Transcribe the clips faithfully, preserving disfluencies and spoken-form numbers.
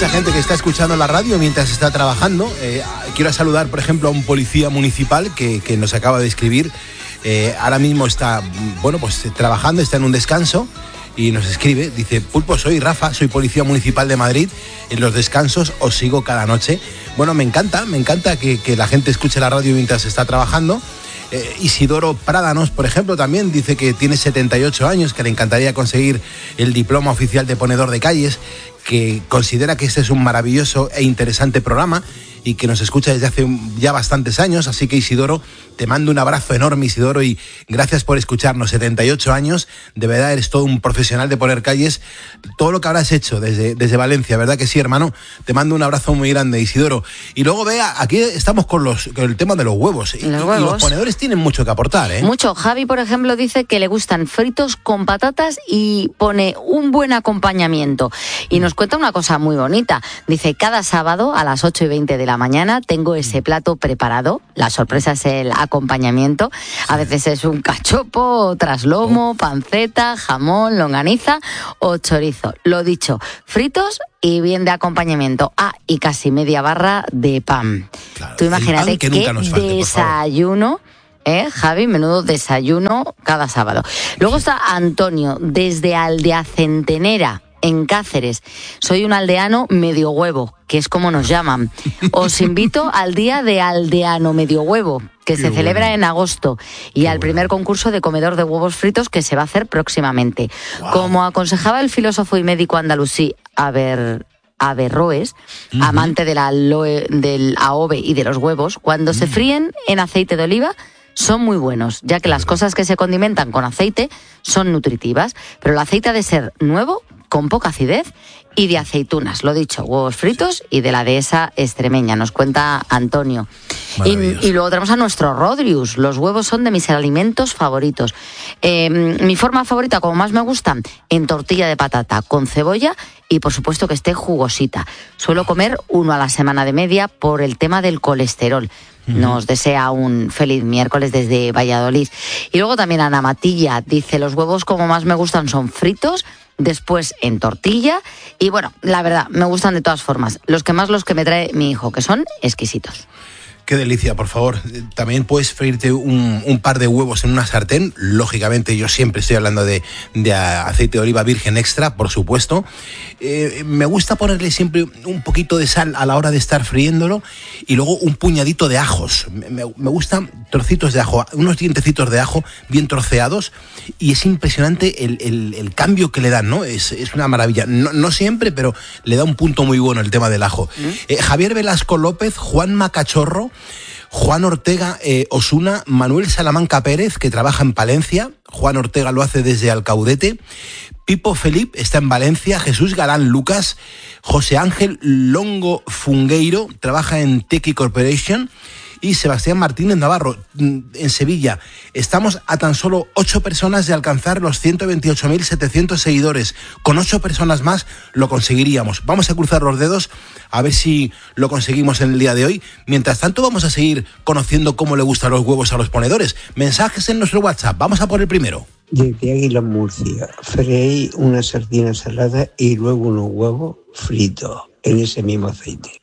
mucha gente que está escuchando la radio mientras está trabajando. Eh, quiero saludar, por ejemplo, a un policía municipal que, que nos acaba de escribir. Eh, ahora mismo está, bueno, pues trabajando, está en un descanso y nos escribe, dice: Pulpo, soy Rafa, soy policía municipal de Madrid, en los descansos os sigo cada noche. Bueno, me encanta, me encanta que, que la gente escuche la radio mientras está trabajando. Eh, Isidoro Prádanos, por ejemplo, también dice que tiene setenta y ocho años, que le encantaría conseguir el diploma oficial de ponedor de calles, que considera que este es un maravilloso e interesante programa y que nos escucha desde hace ya bastantes años. Así que, Isidoro, te mando un abrazo enorme, Isidoro, y gracias por escucharnos. setenta y ocho años, de verdad eres todo un profesional de poner calles. Todo lo que habrás hecho desde, desde Valencia, ¿verdad que sí, hermano? Te mando un abrazo muy grande, Isidoro. Y luego, vea, aquí estamos con, los, con el tema de los huevos. Y los, y, huevos. y los ponedores tienen mucho que aportar, ¿eh? Mucho. Javi, por ejemplo, dice que le gustan fritos con patatas y pone un buen acompañamiento. Y nos cuenta una cosa muy bonita. Dice: cada sábado a las ocho y veinte de la mañana tengo ese plato preparado. La sorpresa es el acompañamiento. A veces es un cachopo, otras lomo, panceta, jamón, longaniza o chorizo. Lo dicho, fritos y bien de acompañamiento. Ah, y casi media barra de pan. Claro, Tú imagínate que qué falte, desayuno, ¿eh, Javi? Menudo desayuno cada sábado. Luego está Antonio, desde Aldea Centenera, en Cáceres. Soy un aldeano medio huevo, que es como nos llaman. Os invito al día de aldeano medio huevo, que Qué se celebra bueno. en agosto, y Qué al bueno. primer concurso de comedor de huevos fritos que se va a hacer próximamente. Wow. Como aconsejaba el filósofo y médico andalusí Aber... Averroes, uh-huh. amante de la aloe, del aove y de los huevos, cuando uh-huh. se fríen en aceite de oliva, son muy buenos, ya que las cosas que se condimentan con aceite son nutritivas, pero el aceite ha de ser nuevo, con poca acidez, y de aceitunas, lo dicho, huevos fritos y de la dehesa extremeña, nos cuenta Antonio. Y, y luego tenemos a nuestro Rodrius. Los huevos son de mis alimentos favoritos. Eh, mi forma favorita, como más me gustan, en tortilla de patata con cebolla y por supuesto que esté jugosita. Suelo comer uno a la semana de media por el tema del colesterol. Nos desea un feliz miércoles desde Valladolid. Y luego también Ana Matilla dice: los huevos como más me gustan son fritos, después en tortilla, y bueno, la verdad, me gustan de todas formas. Los que más los que me trae mi hijo, que son exquisitos. Qué delicia, por favor. También puedes freírte un, un par de huevos en una sartén. Lógicamente, yo siempre estoy hablando de, de aceite de oliva virgen extra, por supuesto. Eh, me gusta ponerle siempre un poquito de sal a la hora de estar friéndolo y luego un puñadito de ajos. Me, me, me gustan trocitos de ajo, unos dientecitos de ajo bien troceados, y es impresionante el, el, el cambio que le dan, ¿no? Es, es una maravilla. No, no siempre, pero le da un punto muy bueno el tema del ajo. ¿Mm? Eh, Javier Velasco López, Juan Macachorro, Juan Ortega eh, Osuna, Manuel Salamanca Pérez, que trabaja en Palencia. Juan Ortega lo hace desde Alcaudete. Pipo Felip está en Valencia. Jesús Galán Lucas. José Ángel Longo Fungueiro trabaja en Tequi Corporation. Y Sebastián Martínez Navarro, en Sevilla. Estamos a tan solo ocho personas de alcanzar los ciento veintiocho mil setecientos seguidores. Con ocho personas más lo conseguiríamos. Vamos a cruzar los dedos a ver si lo conseguimos en el día de hoy. Mientras tanto, vamos a seguir conociendo cómo le gustan los huevos a los ponedores. Mensajes en nuestro WhatsApp. Vamos a por el primero. Desde Águila, Murcia, freí una sardina salada y luego unos huevos fritos en ese mismo aceite.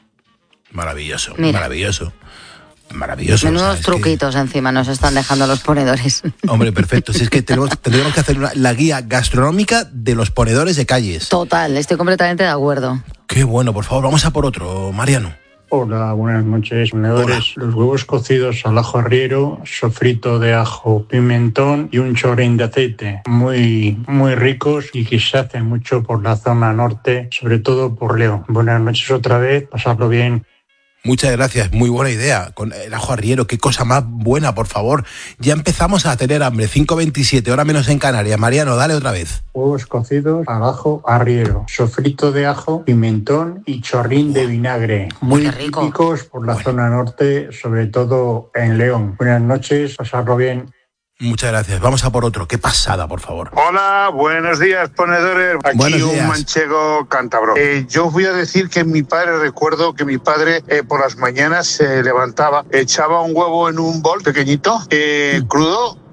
Maravilloso, Mira. maravilloso. Maravilloso. Menudos ¿sabes? truquitos que... encima nos están dejando los ponedores. Hombre, perfecto. Si es que tenemos, tendríamos que hacer una, la guía gastronómica de los ponedores de calles. Total, estoy completamente de acuerdo. Qué bueno, por favor, vamos a por otro, Mariano. Hola, buenas noches, ponedores. Los huevos cocidos al ajo arriero, sofrito de ajo, pimentón y un chorrín de aceite. Muy, muy ricos y que se hacen mucho por la zona norte, sobre todo por León. Buenas noches otra vez, pasadlo bien. Muchas gracias, muy buena idea. Con el ajo arriero, qué cosa más buena, por favor. Ya empezamos a tener hambre. cinco veintisiete, hora menos en Canarias. Mariano, dale otra vez. Huevos cocidos al ajo arriero, sofrito de ajo, pimentón y chorrín de vinagre. Muy típicos por la bueno. zona norte, sobre todo en León. Buenas noches, pasadlo bien. Muchas gracias. Vamos a por otro. Qué pasada, por favor. Hola, buenos días, ponedores. Aquí buenos un días. manchego cántabro. Eh, yo voy a decir que mi padre, recuerdo que mi padre eh, por las mañanas se levantaba, echaba un huevo en un bol pequeñito, eh, crudo,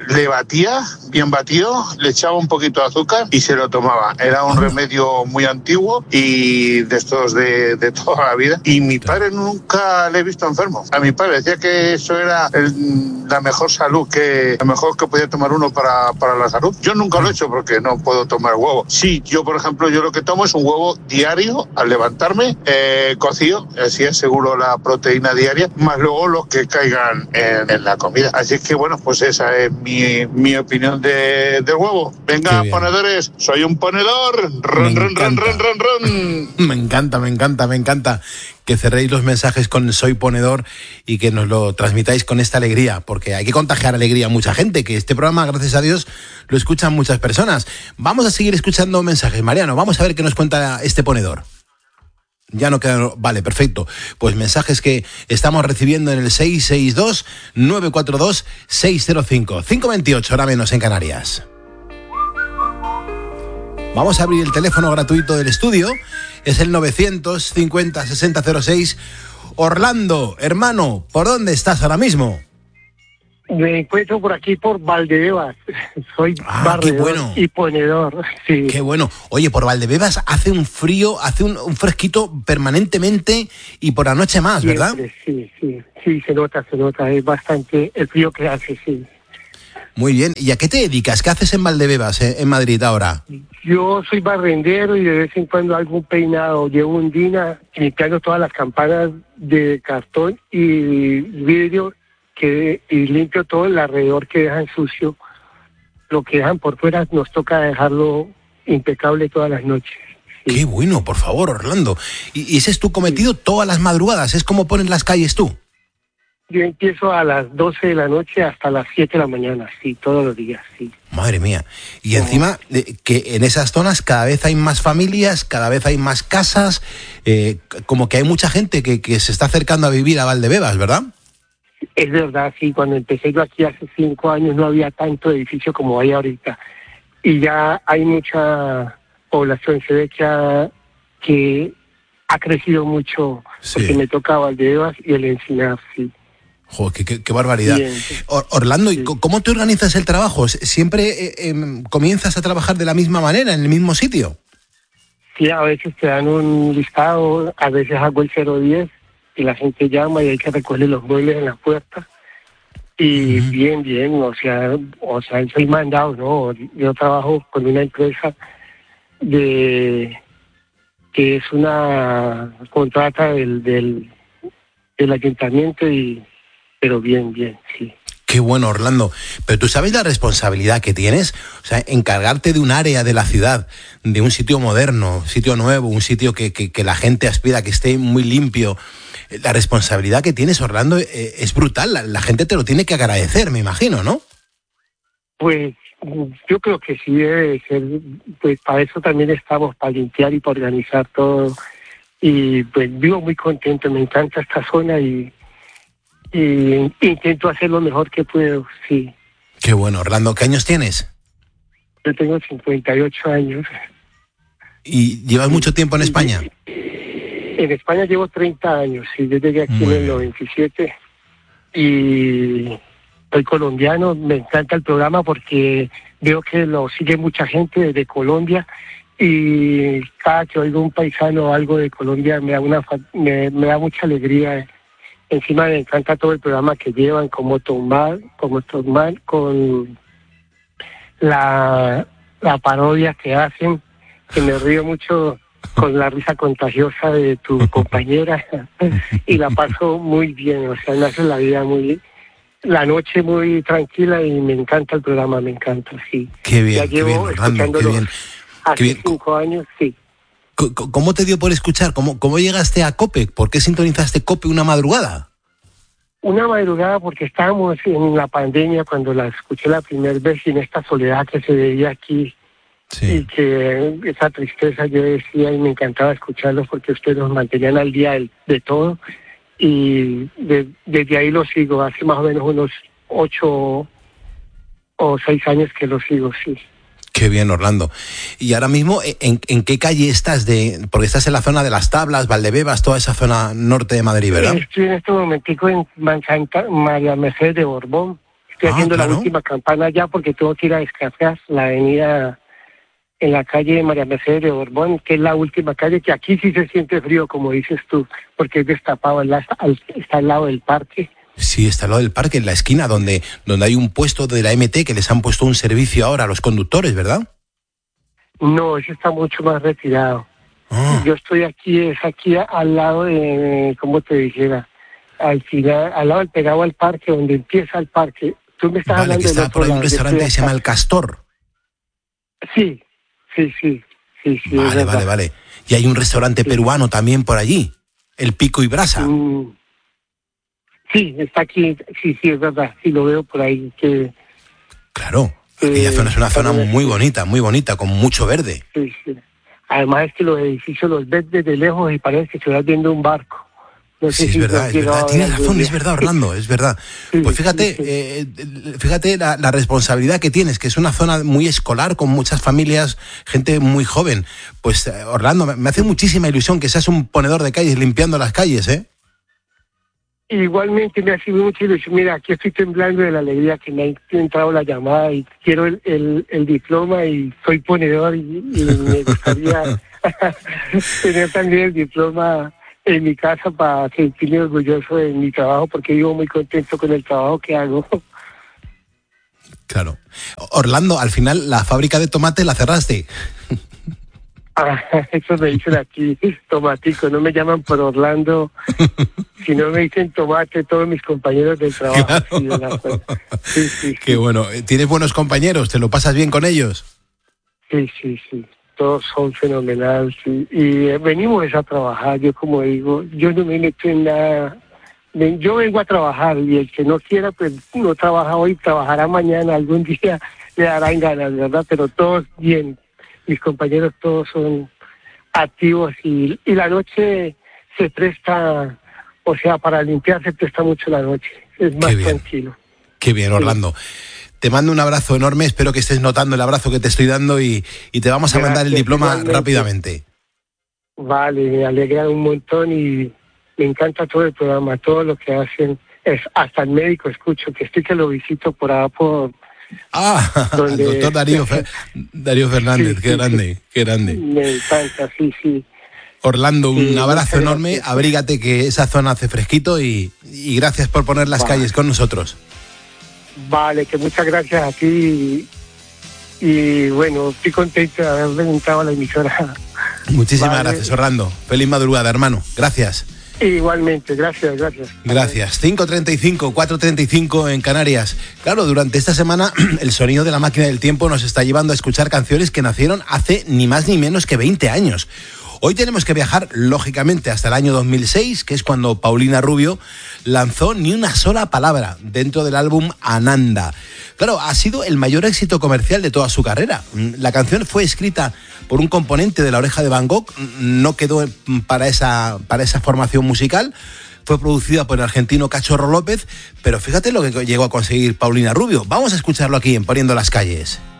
le batía, bien batido, le echaba un poquito de azúcar y se lo tomaba. Era un remedio muy antiguo y de estos de, de toda la vida. Y mi padre nunca le he visto enfermo. A mi padre decía que eso era el, la mejor salud, que lo mejor que podía tomar uno para, para la salud. Yo nunca lo he hecho porque no puedo tomar huevo. Sí, yo por ejemplo, yo lo que tomo es un huevo diario al levantarme, eh, cocido, así aseguro la proteína diaria, más luego los que caigan en, en la comida. Así que bueno, pues esa es mi, mi opinión de, del huevo. Venga, ponedores, soy un ponedor. Ron, ron, ron, ron, ron, ron. Me encanta, me encanta, me encanta que cerréis los mensajes con soy ponedor y que nos lo transmitáis con esta alegría, porque hay que contagiar alegría a mucha gente, que este programa, gracias a Dios, lo escuchan muchas personas. Vamos a seguir escuchando mensajes. Mariano, vamos a ver qué nos cuenta este ponedor. Ya no queda... Vale, perfecto. Pues mensajes que estamos recibiendo en el seis seis dos, nueve cuatro dos, seis cero cinco. cinco veintiocho, hora menos en Canarias. Vamos a abrir el teléfono gratuito del estudio. Es el novecientos cincuenta, sesenta cero seis. Orlando, hermano, ¿por dónde estás ahora mismo? Me encuentro por aquí por Valdebebas. Soy ah, barredor qué bueno. y ponedor. Sí. Qué bueno. Oye, por Valdebebas hace un frío, hace un, un fresquito permanentemente y por la noche más, ¿verdad? Siempre, sí, sí, sí, se nota, se nota. Es bastante el frío que hace, sí. Muy bien. ¿Y a qué te dedicas? ¿Qué haces en Valdebebas, eh, en Madrid ahora? Yo soy barrendero y de vez en cuando hago un peinado. Llevo un dina limpiando todas las campanas de cartón y vidrio que, y limpio todo el alrededor que dejan sucio. Lo que dejan por fuera nos toca dejarlo impecable todas las noches. Sí. Qué bueno, por favor, Orlando. ¿Y, y ese es tu cometido sí. todas las madrugadas? ¿Es como pones las calles tú? Yo empiezo a las doce de la noche hasta las siete de la mañana, sí, todos los días, sí. Madre mía. Y oh. encima, eh, que en esas zonas cada vez hay más familias, cada vez hay más casas, eh, como que hay mucha gente que, que se está acercando a vivir a Valdebebas, ¿verdad? Es verdad, sí. Cuando empecé yo aquí hace cinco años no había tanto edificio como hay ahorita. Y ya hay mucha población, se ve que ha, que ha crecido mucho, sí. porque me toca Valdebebas y el Encinar, sí. Joder, qué, qué, qué barbaridad. Bien. Or, Orlando, sí. ¿cómo te organizas el trabajo? ¿Siempre eh, eh, comienzas a trabajar de la misma manera, en el mismo sitio? Sí, a veces te dan un listado, a veces hago el cero diez y la gente llama y hay que recoger los muebles en la puerta. Y uh-huh. bien, bien, o sea, o sea, soy mandado, ¿no? Yo trabajo con una empresa de que es una contrata del, del, del ayuntamiento y pero bien, bien, sí. Qué bueno, Orlando. Pero tú sabes la responsabilidad que tienes, o sea, encargarte de un área de la ciudad, de un sitio moderno, sitio nuevo, un sitio que, que, que la gente aspira a que esté muy limpio. La responsabilidad que tienes, Orlando, eh, es brutal. La, la gente te lo tiene que agradecer, me imagino, ¿no? Pues yo creo que sí debe ser. Pues para eso también estamos, para limpiar y para organizar todo. Y pues vivo muy contento, me encanta esta zona y y intento hacer lo mejor que puedo, sí. Qué bueno, Orlando. ¿Qué años tienes? Yo tengo cincuenta y ocho años. ¿Y llevas mucho tiempo en España? En España llevo treinta años, sí. Yo llegué aquí Muy en el noventa y siete y soy colombiano. Me encanta el programa porque veo que lo sigue mucha gente desde Colombia y cada que oigo un paisano o algo de Colombia me da, una, me, me da mucha alegría. Encima me encanta todo el programa que llevan, como tomar, como tomar con la, la parodia que hacen, que me río mucho con la risa contagiosa de tu compañera y la paso muy bien, o sea, me hace la vida muy, la noche muy tranquila y me encanta el programa, me encanta, sí. Qué bien, ya llevo qué bien, Orlando, qué bien. Hace qué bien. cinco años, sí. ¿Cómo te dio por escuchar? ¿Cómo, cómo llegaste a COPE? ¿Por qué sintonizaste COPE una madrugada? Una madrugada porque estábamos en la pandemia cuando la escuché la primera vez y en esta soledad que se veía aquí. Sí. Y que esa tristeza yo decía y me encantaba escucharlos porque ustedes nos mantenían al día de, de todo. Y de, desde ahí lo sigo, hace más o menos unos ocho o seis años que lo sigo, sí. Qué bien, Orlando. Y ahora mismo, ¿en, en qué calle estás? de Porque estás en la zona de Las Tablas, Valdebebas, toda esa zona norte de Madrid, ¿verdad? Estoy en este momentico en Santa María Mercedes de Borbón. Estoy Ah, haciendo claro. la última campana ya porque tengo que ir a descargar la avenida en la calle María Mercedes de Borbón, que es la última calle, que aquí sí se siente frío, como dices tú, porque es destapado, está al lado del parque. Sí, está al lado del parque, en la esquina, donde, donde hay un puesto de la M T que les han puesto un servicio ahora a los conductores, ¿verdad? No, eso está mucho más retirado. Ah. Yo estoy aquí, es aquí al lado de, ¿cómo te dijera? Al final, al lado del pegado al parque, donde empieza el parque. Tú me estás Vale, hablando que del está otro por ahí un lado, yo restaurante estoy que se llama acá. El Castor. Sí, sí, sí, sí, sí. Vale, es verdad. vale, vale. Y hay un restaurante Sí. peruano también por allí, El Pico y Brasa. Mm, sí, está aquí, sí, sí, es verdad, sí lo veo por ahí, que Claro, aquella Eh, zona es una zona también es- muy bonita, muy bonita, con mucho verde. sí, sí. Además es que los edificios los ves desde lejos y parece que se va viendo un barco. No sé Sí, es si verdad, has es llegado verdad, a ver tienes algún razón, día. es verdad, Orlando, es verdad. Sí, Pues fíjate, sí, sí. eh, fíjate la, la responsabilidad que tienes, que es una zona muy escolar, con muchas familias, gente muy joven. Pues eh, Orlando, me, me hace muchísima ilusión que seas un ponedor de calles, limpiando las calles, ¿eh? Igualmente me ha sido mucha ilusión. Mira, aquí estoy temblando de la alegría que me ha entrado la llamada y quiero el, el, el diploma y soy ponedor y, y me gustaría tener también el diploma en mi casa para sentirme orgulloso de mi trabajo porque vivo muy contento con el trabajo que hago. Claro. Orlando, al final la fábrica de tomate la cerraste. Ah, eso me dicen aquí, tomatico, no me llaman por Orlando, sino me dicen tomate todos mis compañeros del trabajo. Claro. Sí, de la cual- sí, sí, Qué sí, bueno. ¿Tienes buenos compañeros? ¿Te lo pasas bien con ellos? sí, sí, sí, todos son fenomenales. Sí. Y eh, venimos a trabajar, yo como digo, yo no me meto en nada. Ven, yo vengo a trabajar y el que no quiera, pues no trabaja hoy, trabajará mañana, algún día le darán ganas, ¿verdad? Pero todos bien, mis compañeros todos son activos y, y la noche se presta, o sea, para limpiar se presta mucho la noche, es más Qué bien. tranquilo. Qué bien, Orlando. Te mando un abrazo enorme, espero que estés notando el abrazo que te estoy dando y, y te vamos a mandar el Gracias, diploma igualmente. rápidamente. Vale, me alegra un montón y me encanta todo el programa, todo lo que hacen, es hasta el médico escucho, que estoy que lo visito por allá por... Ah, el Donde- doctor Darío, Fe- Darío Fernández, Sí, qué sí, grande, qué grande. Me encanta, sí, sí. Orlando, un Sí, abrazo muchas enorme, gracias. abrígate que esa zona hace fresquito y, y gracias por poner las Vale. calles con nosotros. Vale, que muchas gracias a ti y, y bueno, estoy contento de haber entrado a la emisora. Muchísimas Vale. gracias, Orlando. Feliz madrugada, hermano. Gracias. Igualmente, gracias, gracias. Gracias. cinco treinta y cinco, cuatro treinta y cinco en Canarias. Claro, durante esta semana el sonido de la máquina del tiempo nos está llevando a escuchar canciones que nacieron hace ni más ni menos que veinte años. Hoy tenemos que viajar, lógicamente, hasta el año dos mil seis, que es cuando Paulina Rubio lanzó Ni una sola palabra dentro del álbum Ananda. Claro, ha sido el mayor éxito comercial de toda su carrera. La canción fue escrita por un componente de La Oreja de Van Gogh, no quedó para esa, para esa formación musical. Fue producida por el argentino Cachorro López, pero fíjate lo que llegó a conseguir Paulina Rubio. Vamos a escucharlo aquí en Poniendo las Calles.